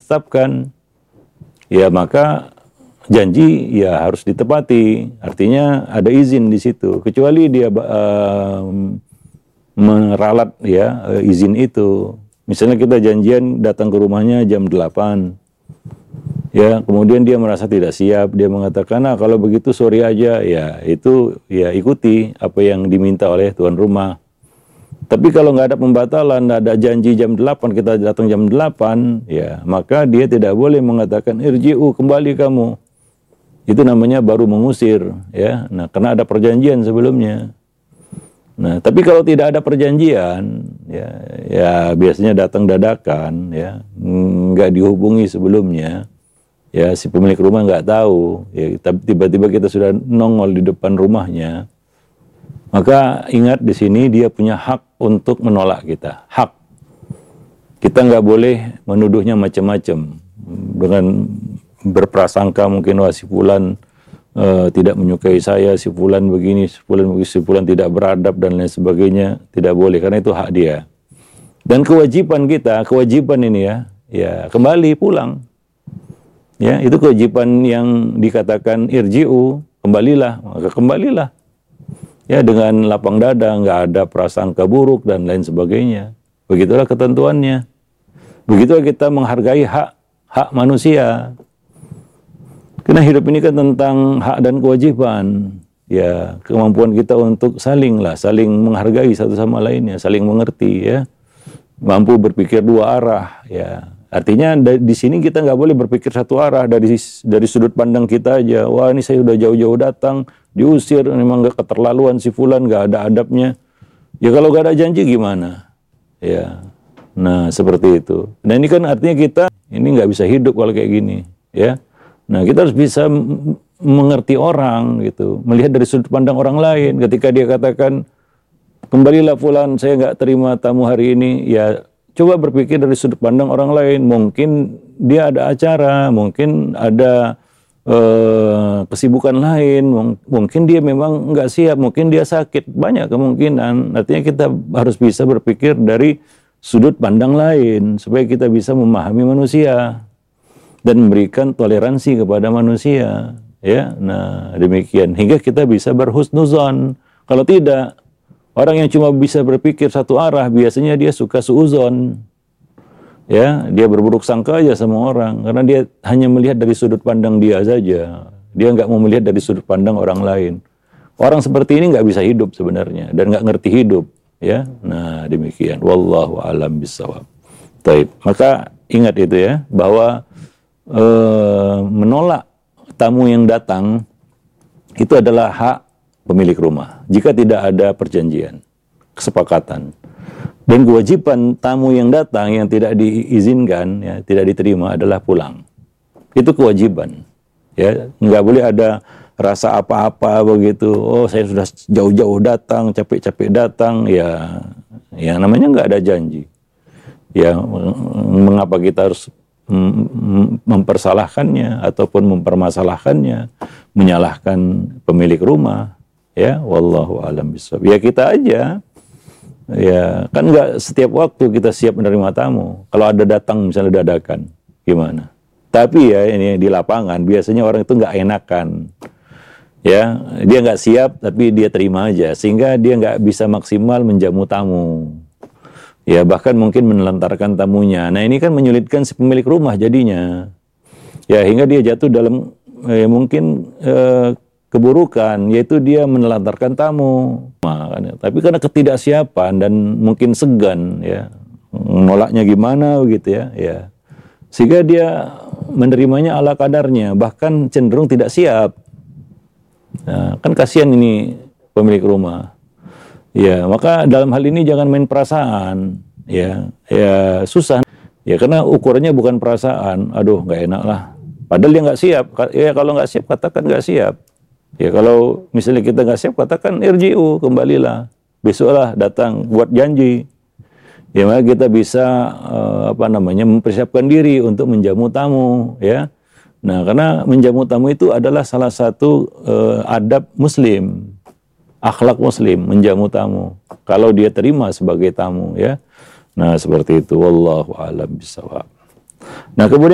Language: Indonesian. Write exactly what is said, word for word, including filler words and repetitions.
ditetapkan, ya maka janji ya harus ditepati. Artinya ada izin di situ. Kecuali dia uh, meralat ya uh, izin itu. Misalnya kita janjian datang ke rumahnya jam delapan. Ya, kemudian dia merasa tidak siap, dia mengatakan, "Nah, kalau begitu sore aja." Ya, itu ya ikuti apa yang diminta oleh tuan rumah. Tapi kalau nggak ada pembatalan, nggak ada janji jam delapan, kita datang jam delapan, ya, maka dia tidak boleh mengatakan, "Irji'u, kembali kamu." Itu namanya baru mengusir, ya. Nah, karena ada perjanjian sebelumnya. Nah, tapi kalau tidak ada perjanjian, ya, ya biasanya datang dadakan, ya, nggak dihubungi sebelumnya, ya, si pemilik rumah nggak tahu, ya, tiba-tiba kita sudah nongol di depan rumahnya, maka ingat di sini dia punya hak untuk menolak kita, hak. Kita nggak boleh menuduhnya macam-macam dengan berprasangka mungkin wah si fulan uh, tidak menyukai saya, si fulan begini, si fulan begini, si fulan tidak beradab dan lain sebagainya, tidak boleh karena itu hak dia. Dan kewajiban kita, kewajiban ini ya, ya kembali pulang. Ya, itu kewajiban yang dikatakan irji'u, kembalilah, maka kembalilah. Ya, dengan lapang dada, nggak ada prasangka buruk dan lain sebagainya. Begitulah ketentuannya. Begitulah kita menghargai hak hak manusia. Karena hidup ini kan tentang hak dan kewajiban. Ya, kemampuan kita untuk saling lah, saling menghargai satu sama lainnya, saling mengerti ya. Mampu berpikir dua arah ya. Artinya di sini kita nggak boleh berpikir satu arah dari dari sudut pandang kita aja. Wah, ini saya udah jauh-jauh datang, diusir, memang nggak keterlaluan si fulan, nggak ada adabnya. Ya kalau nggak ada janji gimana? Ya, nah seperti itu. Nah ini kan artinya kita ini nggak bisa hidup kalau kayak gini, ya. Nah kita harus bisa mengerti orang gitu, melihat dari sudut pandang orang lain. Ketika dia katakan kembalilah fulan, saya nggak terima tamu hari ini, ya coba berpikir dari sudut pandang orang lain. Mungkin dia ada acara, mungkin ada uh, kesibukan lain, mungkin dia memang nggak siap, mungkin dia sakit, banyak kemungkinan. Artinya kita harus bisa berpikir dari sudut pandang lain supaya kita bisa memahami manusia dan memberikan toleransi kepada manusia, ya. Nah, demikian hingga kita bisa berhusnuzon. Kalau tidak, orang yang cuma bisa berpikir satu arah biasanya dia suka suuzon. Ya, dia berburuk sangka aja sama orang karena dia hanya melihat dari sudut pandang dia saja. Dia nggak mau melihat dari sudut pandang orang lain. Orang seperti ini nggak bisa hidup sebenarnya dan nggak ngerti hidup, ya. Nah, demikian. Wallahu a'lam bishawab. Taib. Maka ingat itu ya, bahwa Uh, menolak tamu yang datang itu adalah hak pemilik rumah jika tidak ada perjanjian, kesepakatan. Dan kewajiban tamu yang datang yang tidak diizinkan, ya, tidak diterima adalah pulang. Itu kewajiban, ya, nggak boleh ada rasa apa-apa begitu. Oh, saya sudah jauh-jauh datang, capek-capek datang, ya, ya namanya nggak ada janji. Ya, mengapa kita harus mempersalahkannya ataupun mempermasalahkannya, menyalahkan pemilik rumah, ya. Wallahu a'lam bishawab. Ya kita aja, ya kan nggak setiap waktu kita siap menerima tamu. Kalau ada datang misalnya dadakan, gimana? Tapi ya ini di lapangan biasanya orang itu nggak enakan, ya, dia nggak siap tapi dia terima aja sehingga dia nggak bisa maksimal menjamu tamu. Ya bahkan mungkin menelantarkan tamunya. Nah ini kan menyulitkan si pemilik rumah jadinya. Ya hingga dia jatuh dalam eh, mungkin eh, keburukan, yaitu dia menelantarkan tamu. Nah, tapi karena ketidaksiapan dan mungkin segan, ya menolaknya gimana begitu ya, ya sehingga dia menerimanya ala kadarnya, bahkan cenderung tidak siap. Nah, kan kasihan ini pemilik rumah. Ya, maka dalam hal ini jangan main perasaan, ya, ya susah, ya karena ukurannya bukan perasaan. Aduh, nggak enak lah. Padahal dia nggak siap. Ya kalau nggak siap katakan nggak siap. Ya kalau misalnya kita nggak siap katakan irji'u, kembalilah. Besoklah datang buat janji. Ya maka kita bisa uh, apa namanya mempersiapkan diri untuk menjamu tamu, ya. Nah karena menjamu tamu itu adalah salah satu uh, adab Muslim. Akhlak Muslim menjamu tamu kalau dia terima sebagai tamu, ya. Nah seperti itu, wallahu a'lam bishawab. Nah kemudian